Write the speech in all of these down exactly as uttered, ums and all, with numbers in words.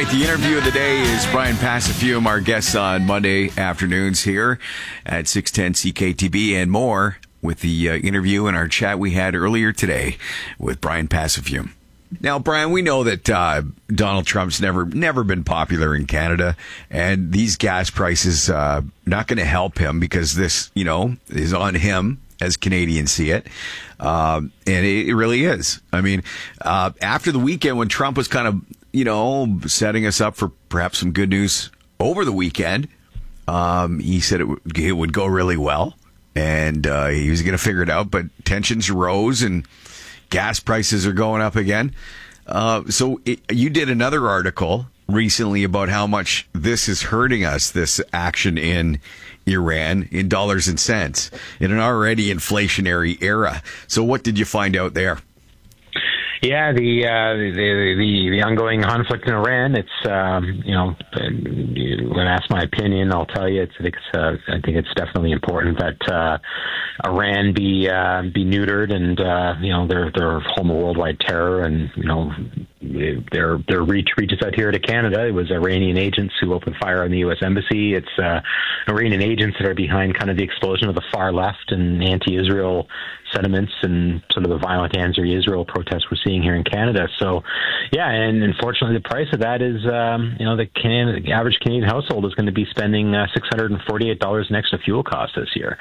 right, the interview of the day is Brian Passafume, our guest on Monday afternoons here at six ten C K T B, and more with the uh, interview and our chat we had earlier today with Brian Passafume. Now, Brian, we know that uh, Donald Trump's never never been popular in Canada, and these gas prices uh, not going to help him because this, you know, is on him as Canadians see it. Uh, and it, it really is. I mean, uh, after the weekend when Trump was kind of, you know, setting us up for perhaps some good news over the weekend, um, he said it, w- it would go really well, and uh, he was going to figure it out, but tensions rose and gas prices are going up again. Uh, so it, you did another article recently about how much this is hurting us, this action in Iran, in dollars and cents, in an already inflationary era. So what did you find out there? Yeah, the, uh, the the the ongoing conflict in Iran. It's um, you know, when asked my opinion, I'll tell you. It's, I think it's uh, I think it's definitely important that uh, Iran be uh, be neutered, and uh, you know, they're they're home of worldwide terror, and you know, their their reach reaches out here to Canada. It was Iranian agents who opened fire on the U S Embassy. It's uh, Iranian agents that are behind kind of the explosion of the far left and anti-Israel sentiments and sort of the violent anti-Israel protests we're seeing here in Canada. So, yeah, and unfortunately, the price of that is, um, you know, the, Canadian, the average Canadian household is going to be spending uh, six hundred forty-eight dollars in extra fuel costs this year.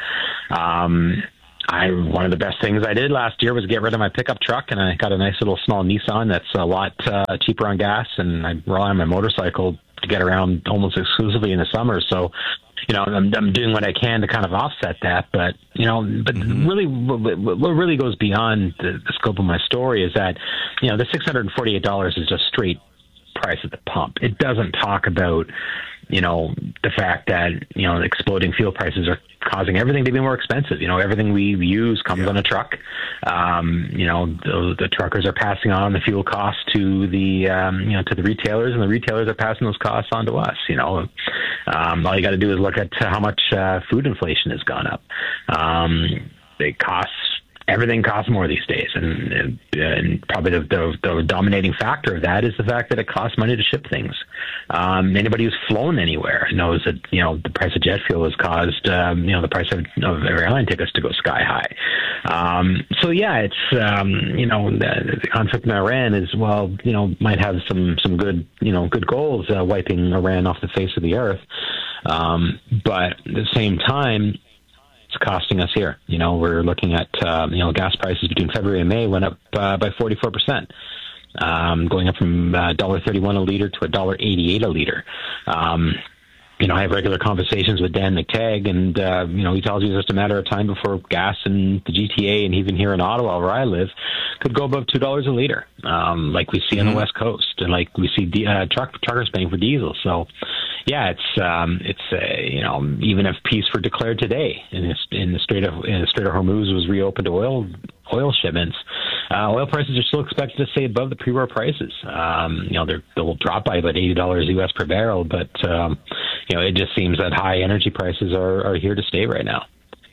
Um, I one of the best things I did last year was get rid of my pickup truck, and I got a nice little small Nissan that's a lot uh, cheaper on gas, and I rely on my motorcycle to get around almost exclusively in the summer. So, you know, I'm, I'm doing what I can to kind of offset that. But, you know, but mm-hmm. really, what, what really goes beyond the, the scope of my story is that, you know, the six hundred forty-eight dollars is just straight price at the pump. It doesn't talk about, you know, the fact that, you know, exploding fuel prices are causing everything to be more expensive. You know, everything we use comes yeah. on a truck. Um, you know, the, the truckers are passing on the fuel costs to the, um, you know, to the retailers, and the retailers are passing those costs on to us. You know, um, all you got to do is look at how much uh, food inflation has gone up. Um, it costs Everything costs more these days, and, and probably the, the, the dominating factor of that is the fact that it costs money to ship things. Um, anybody who's flown anywhere knows that, you know, the price of jet fuel has caused, um, you know, the price of, of airline tickets to go sky high. Um, so yeah, it's, um, you know, the, the conflict in Iran is, well, you know, might have some, some good, you know, good goals, uh, wiping Iran off the face of the earth. Um, but at the same time, it's costing us here. You know, we're looking at, um, you know, gas prices between February and May went up uh, by forty-four percent, um, going up from uh, one dollar thirty-one a liter to one dollar eighty-eight a liter. Um, you know, I have regular conversations with Dan McTagg, and, uh, you know, he tells me it's just a matter of time before gas in the G T A and even here in Ottawa, where I live, could go above two dollars a liter, um, like we see mm-hmm. on the West Coast, and like we see uh, truck, truckers paying for diesel. So, yeah, it's um, it's uh, you know, even if peace were declared today in the, in the Strait of in the Strait of Hormuz was reopened to oil oil shipments, uh, oil prices are still expected to stay above the pre-war prices. Um, you know, they're, they'll drop by about eighty dollars U S per barrel, but um, you know, it just seems that high energy prices are, are here to stay right now.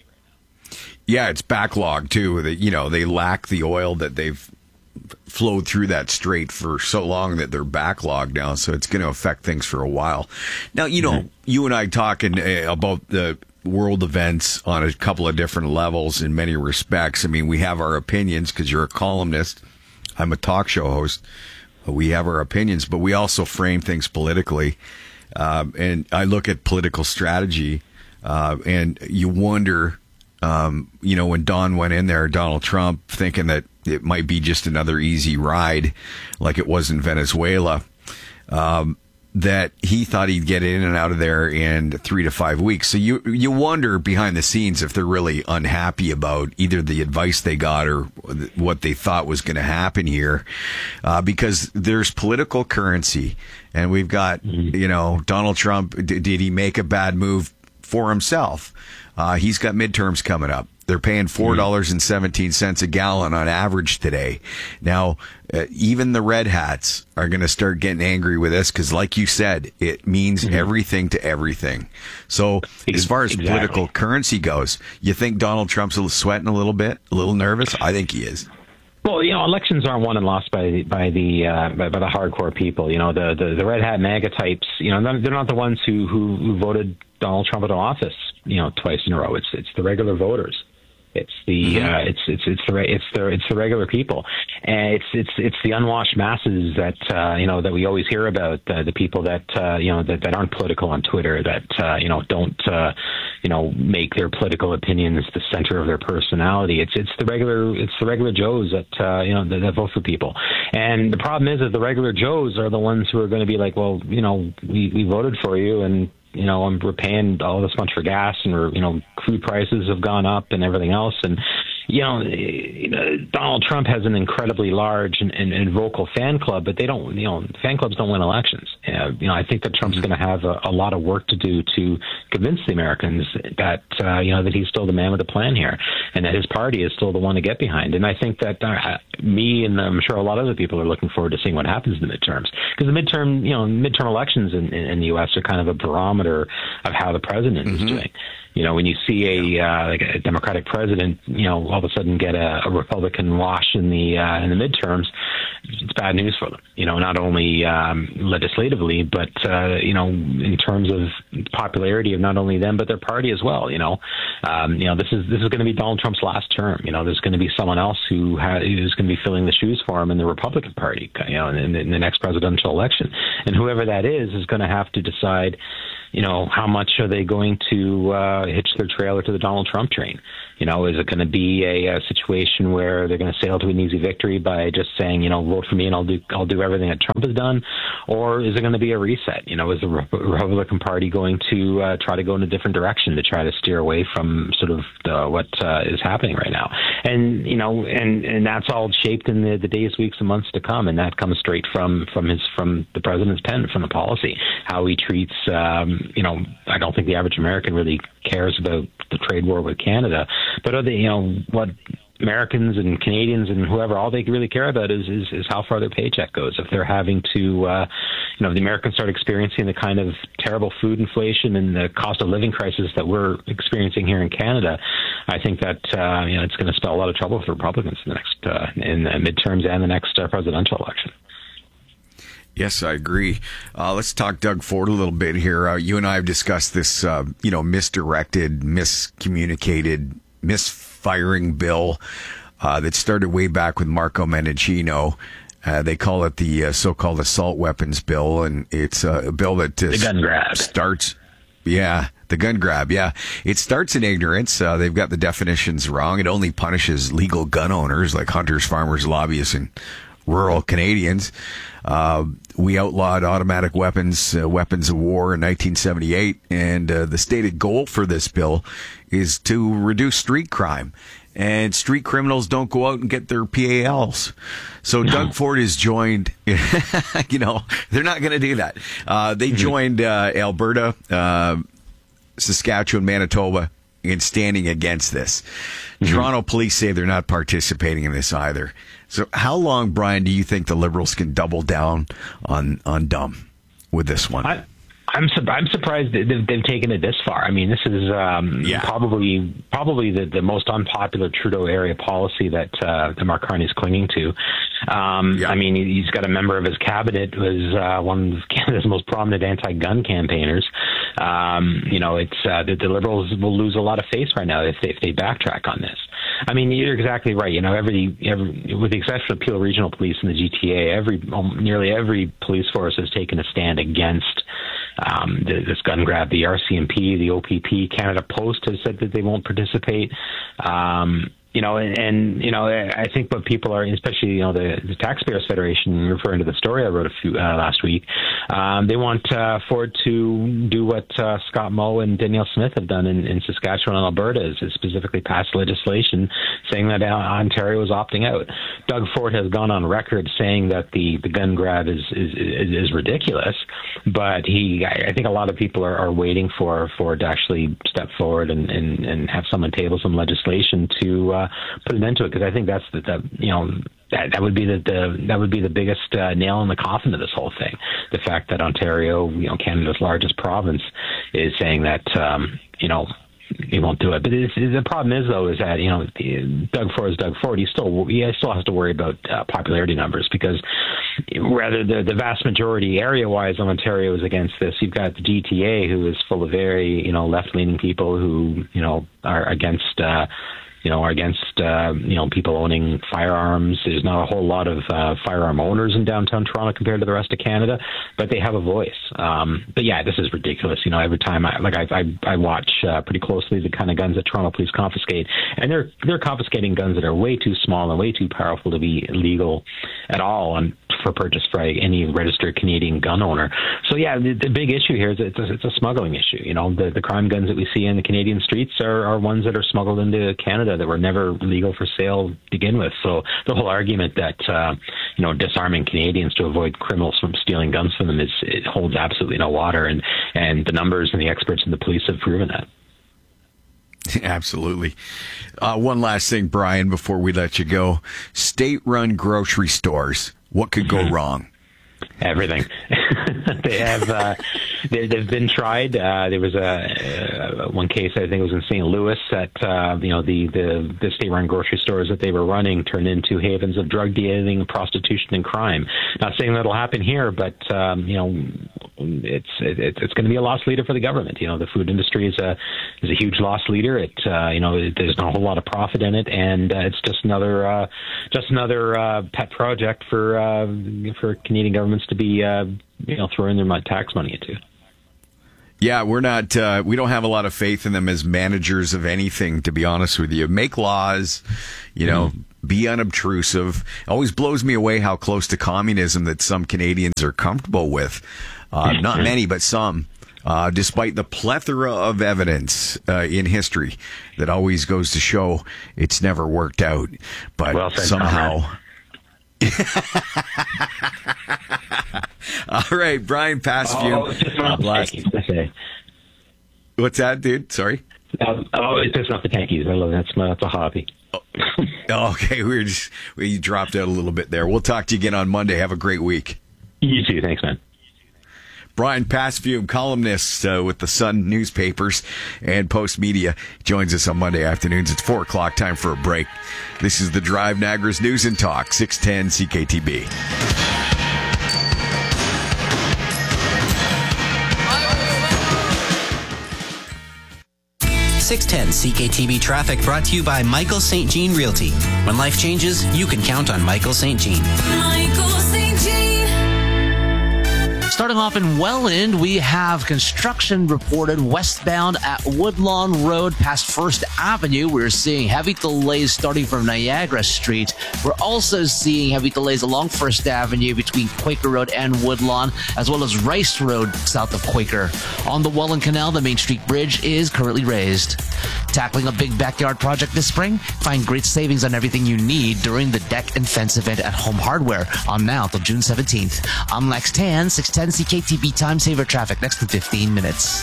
Yeah, it's backlogged too. That, you know, they lack the oil that they've flowed through that strait for so long that they're backlogged now, so it's going to affect things for a while. Now, you know, mm-hmm. you and I talking uh, about the world events on a couple of different levels in many respects. I mean, we have our opinions because you're a columnist. I'm a talk show host. We have our opinions, but we also frame things politically. Um, and I look at political strategy, uh, and you wonder, um, you know, when Don went in there, Donald Trump, thinking that it might be just another easy ride like it was in Venezuela, um, that he thought he'd get in and out of there in three to five weeks. So you you wonder behind the scenes if they're really unhappy about either the advice they got or what they thought was going to happen here, uh, because there's political currency, and we've got, you know, Donald Trump. D- did he make a bad move for himself? Uh, he's got midterms coming up. They're paying four dollars and seventeen cents a gallon on average today. Now, uh, even the red hats are going to start getting angry with this because, like you said, it means mm-hmm. everything to everything. So as far as exactly. political currency goes, you think Donald Trump's sweating a little bit, a little nervous? I think he is. Well, you know, elections aren't won and lost by by the uh, by, by the hardcore people. You know, the, the the red hat MAGA types. You know, they're not the ones who, who who voted Donald Trump into office. You know, twice in a row. It's it's the regular voters. It's the mm-hmm. uh, it's it's it's the it's the it's the regular people, and it's it's it's the unwashed masses that uh, you know that we always hear about. Uh, the people that uh, you know that, that aren't political on Twitter, that uh, you know don't uh, you know make their political opinions the center of their personality. It's it's the regular it's the regular Joes that uh, you know that, that vote for people. And the problem is that the regular Joes are the ones who are going to be like, well, you know, we, we voted for you, and you know, I'm we're paying all this much for gas, and we're, you know, crude prices have gone up and everything else. And, you know, Donald Trump has an incredibly large and, and, and vocal fan club, but they don't, you know, fan clubs don't win elections. Uh, you know, I think that Trump's going to have a, a lot of work to do to convince the Americans that, uh, you know, that he's still the man with the plan here, and that his party is still the one to get behind. And I think that uh, me and I'm sure a lot of other people are looking forward to seeing what happens in the midterms, because the midterm, you know, midterm elections in, in, in the U S are kind of a barometer of how the president mm-hmm. is doing. You know, when you see a uh, like a Democratic president, you know, all of a sudden get a, a Republican wash in the uh, in the midterms, it's bad news for them. You know, not only um, legislatively, but uh, you know, in terms of popularity of not only them but their party as well. You know, um, you know, this is this is going to be Donald Trump's last term. You know, there's going to be someone else who ha- who's going to be filling the shoes for him in the Republican Party. You know, in, in the next presidential election, and whoever that is is going to have to decide, you know, how much are they going to uh, hitch their trailer to the Donald Trump train? You know, is it going to be a, a situation where they're going to sail to an easy victory by just saying, you know, vote for me and I'll do I'll do everything that Trump has done, or is it going to be a reset? You know, is the Republican Party going to uh, try to go in a different direction to try to steer away from sort of the, what uh, is happening right now? And you know, and, and that's all shaped in the, the days, weeks, and months to come, and that comes straight from from his from the president's pen, from the policy, how he treats. Um, you know, I don't think the average American really cares about the trade war with Canada, but other, you know, what Americans and Canadians and whoever, all they really care about is, is, is how far their paycheck goes. If they're having to, uh, you know, if the Americans start experiencing the kind of terrible food inflation and the cost of living crisis that we're experiencing here in Canada, I think that, uh, you know, it's going to spell a lot of trouble for Republicans in the next, uh, in the midterms and the next uh, presidential election. Yes, I agree. Uh, let's talk Doug Ford a little bit here. Uh, you and I have discussed this, uh, you know, misdirected, miscommunicated, misfiring bill uh, that started way back with Marco Mendicino. Uh, they call it the uh, so-called assault weapons bill, and it's uh, a bill that uh, the gun grab starts. Yeah, the gun grab. Yeah, it starts in ignorance. Uh, they've got the definitions wrong. It only punishes legal gun owners like hunters, farmers, lobbyists, and rural Canadians. Uh, we outlawed automatic weapons, uh, weapons of war in nineteen seventy-eight, and uh, the stated goal for this bill is to reduce street crime. And street criminals don't go out and get their P A Ls. So no. Doug Ford is joined, you know, they're not going to do that. Uh, they mm-hmm. joined uh, Alberta, uh, Saskatchewan, Manitoba in standing against this. Mm-hmm. Toronto police say they're not participating in this either. So how long, Brian, do you think the Liberals can double down on on dumb with this one? I, I'm su- I'm surprised that they've, they've taken it this far. I mean, this is um, yeah. probably probably the, the most unpopular Trudeau area policy that uh, that Mark Carney is clinging to. Um, yeah. I mean, he's got a member of his cabinet who is uh, one of Canada's most prominent anti-gun campaigners. Um, you know, it's uh, the, the Liberals will lose a lot of face right now if they, if they backtrack on this. I mean, you're exactly right. You know, every, every with the exception of Peel Regional Police and the G T A, every um, nearly every police force has taken a stand against um, the, this gun grab. The R C M P, the O P P, Canada Post has said that they won't participate. Um, You know, and, and, you know, I think what people are, especially, you know, the, the Taxpayers Federation, referring to the story I wrote a few uh, last week, um, they want uh, Ford to do what uh, Scott Moe and Danielle Smith have done in, in Saskatchewan and Alberta, is, is specifically pass legislation saying that Ontario is opting out. Doug Ford has gone on record saying that the, the gun grab is, is, is, is ridiculous, but he, I think a lot of people are, are waiting for Ford to actually step forward and, and, and have someone table some legislation to uh, put an end to it, because I think that's the, the you know that that would be the, the that would be the biggest uh, nail in the coffin of this whole thing. The fact that Ontario, you know, Canada's largest province, is saying that um, you know he won't do it. But it's, the problem is, though, is that, you know, Doug Ford is Doug Ford. He still he still has to worry about uh, popularity numbers, because rather the the vast majority area-wise of Ontario is against this. You've got the G T A, who is full of very, you know, left-leaning people who, you know, are against. Uh, you know, are against, uh, you know, people owning firearms. There's not a whole lot of uh, firearm owners in downtown Toronto compared to the rest of Canada, but they have a voice. Um, but yeah, this is ridiculous. You know, every time I, like I, I, I watch uh, pretty closely the kind of guns that Toronto police confiscate, and they're, they're confiscating guns that are way too small and way too powerful to be legal at all on, for purchase by any registered Canadian gun owner. So yeah, the, the big issue here is it's a, it's a smuggling issue. You know, the, the crime guns that we see in the Canadian streets are, are ones that are smuggled into Canada that were never legal for sale to begin with. So the whole argument that, uh, you know, disarming Canadians to avoid criminals from stealing guns from them is, it holds absolutely no water. And, and the numbers and the experts and the police have proven that. Absolutely. Uh, one last thing, Brian, before we let you go. State-run grocery stores. What could go wrong? Everything. they have. Uh, they, they've been tried. Uh, there was a uh, one case, I think it was in Saint Louis, that uh, you know the, the the state-run grocery stores that they were running turned into havens of drug dealing, prostitution, and crime. Not saying that'll happen here, but um, you know, it's it, it's going to be a loss leader for the government. You know, the food industry is a is a huge loss leader. It uh, you know it, there's not a whole lot of profit in it, and uh, it's just another uh, just another uh, pet project for uh, for Canadian governments to be uh, you know throwing their tax money into. Yeah, we're not, uh, we don't have a lot of faith in them as managers of anything, to be honest with you. Make laws, you know, mm. be unobtrusive. It always blows me away how close to communism that some Canadians are comfortable with. Uh, not many, but some. Uh, despite the plethora of evidence uh, in history that always goes to show it's never worked out. But well said, somehow... All right, Brian Pasfium. Oh, blast. What's that, dude? Sorry. Um, oh, it's just not the tankies. I love that. That's my, that's a hobby. Oh, okay, we were just we dropped out a little bit there. We'll talk to you again on Monday. Have a great week. You too. Thanks, man. Brian Pasfium, columnist uh, with the Sun newspapers and Post Media, joins us on Monday afternoons. It's four o'clock, time for a break. This is The Drive, Niagara's News and Talk, six ten C K T B. six ten C K T B traffic brought to you by Michael Saint Jean Realty. When life changes, you can count on Michael Saint Jean. Michael Saint Jean. Starting off in Welland, we have construction reported westbound at Woodlawn Road past First Avenue. We're seeing heavy delays starting from Niagara Street. We're also seeing heavy delays along First Avenue between Quaker Road and Woodlawn, as well as Rice Road south of Quaker. On the Welland Canal, the Main Street Bridge is currently raised. Tackling a big backyard project this spring? Find great savings on everything you need during the deck and fence event at Home Hardware on now till June seventeenth. I'm Lex Tan, six ten C K T B Time Saver Traffic next to fifteen minutes.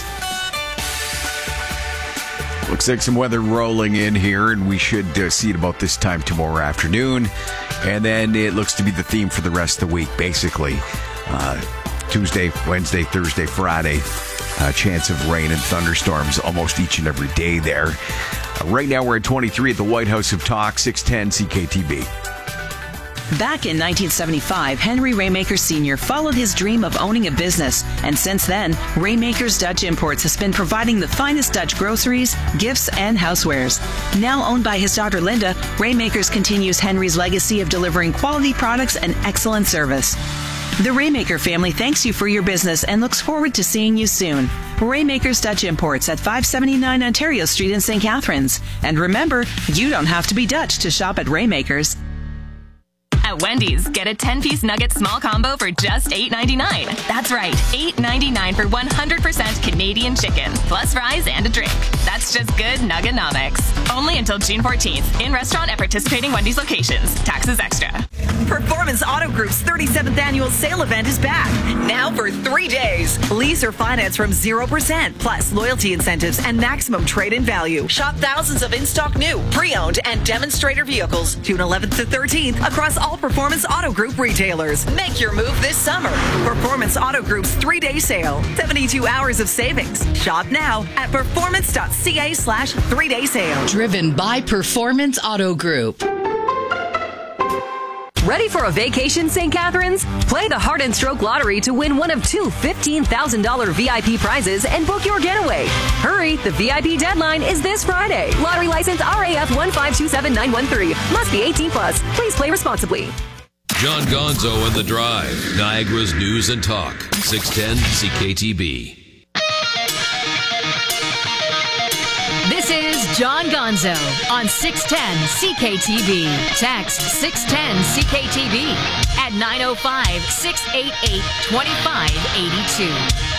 Looks like some weather rolling in here, and we should uh, see it about this time tomorrow afternoon. And then it looks to be the theme for the rest of the week, basically. Uh, Tuesday, Wednesday, Thursday, Friday. Uh, chance of rain and thunderstorms almost each and every day there. Uh, right now we're at twenty-three at the White House of Talk, six ten C K T B. Back in nineteen seventy-five, Henry Raymaker Senior followed his dream of owning a business. And since then, Raymaker's Dutch Imports has been providing the finest Dutch groceries, gifts, and housewares. Now owned by his daughter Linda, Raymakers continues Henry's legacy of delivering quality products and excellent service. The Raymaker family thanks you for your business and looks forward to seeing you soon. Raymaker's Dutch Imports at five seventy-nine Ontario Street in Saint Catharines. And remember, you don't have to be Dutch to shop at Raymaker's. At Wendy's, get a ten-piece nugget small combo for just eight ninety-nine. That's right, eight ninety-nine for one hundred percent Canadian chicken, plus fries and a drink. That's just good Nuggenomics. Only until June fourteenth. In restaurant at participating Wendy's locations. Taxes extra. Performance Auto Group's thirty-seventh annual sale event is back. Now for three days. Lease or finance from zero percent, plus loyalty incentives and maximum trade-in value. Shop thousands of in-stock new, pre-owned, and demonstrator vehicles June eleventh to thirteenth across all Performance Auto Group retailers. Make your move this summer. Performance Auto Group's three-day sale. seventy-two hours of savings. Shop now at performance.ca slash three-day sale. Driven by Performance Auto Group. Ready for a vacation, Saint Catharines? Play the Heart and Stroke Lottery to win one of two fifteen thousand dollars V I P prizes and book your getaway. Hurry, the V I P deadline is this Friday. Lottery license R A F one five two seven nine one three. Must be eighteen plus. Please play responsibly. John Gonzo and The Drive, Niagara's News and Talk, six ten C K T B. This is John Gonzo on six ten C K T B. Text six ten C K T B at nine oh five, six eight eight, two five eight two.